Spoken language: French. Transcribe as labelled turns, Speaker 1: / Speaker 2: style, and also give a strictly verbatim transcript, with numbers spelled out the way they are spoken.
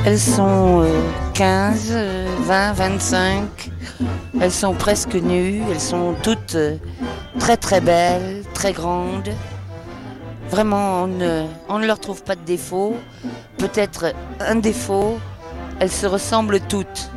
Speaker 1: Elles sont euh, quinze, euh, vingt, vingt-cinq. Elles sont presque nues. Elles sont toutes euh, très très belles, très grandes. Vraiment, on ne, on ne leur trouve pas de défaut. Peut-être un défaut. Elles se ressemblent toutes.